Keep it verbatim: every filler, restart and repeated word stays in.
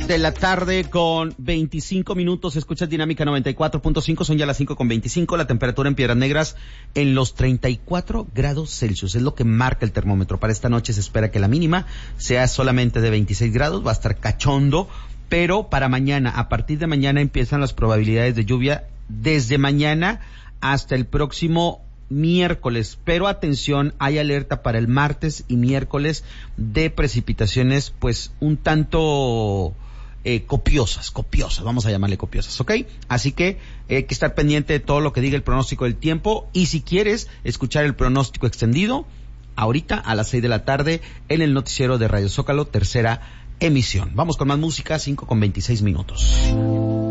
de la tarde con veinticinco minutos, escuchas Dinámica noventa y cuatro punto cinco, son ya las cinco con veinticinco, la temperatura en Piedras Negras en los treinta y cuatro grados Celsius, es lo que marca el termómetro. Para esta noche se espera que la mínima sea solamente de veintiséis grados, va a estar cachondo, pero para mañana, a partir de mañana empiezan las probabilidades de lluvia desde mañana hasta el próximo miércoles, pero atención, hay alerta para el martes y miércoles de precipitaciones pues un tanto eh, copiosas, copiosas, vamos a llamarle copiosas, ¿ok? Así que hay que estar pendiente de todo lo que diga el pronóstico del tiempo, y si quieres escuchar el pronóstico extendido, ahorita a las seis de la tarde en el noticiero de Radio Zócalo, tercera emisión. Vamos con más música, cinco con veintiséis minutos.